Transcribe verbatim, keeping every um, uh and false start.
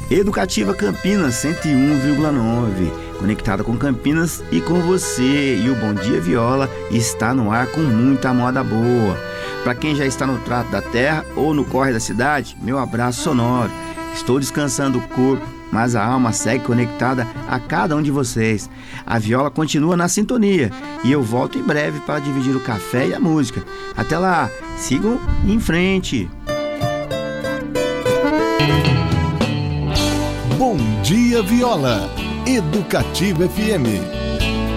Educativa Campinas cento e um vírgula nove, conectada com Campinas e com você. E o Bom Dia Viola está no ar com muita moda boa. Para quem já está no trato da terra ou no corre da cidade, meu abraço sonoro. Estou descansando o corpo, mas a alma segue conectada a cada um de vocês. A viola continua na sintonia e eu volto em breve para dividir o café e a música. Até lá, sigam em frente. Bom Dia Viola, Educativa F M.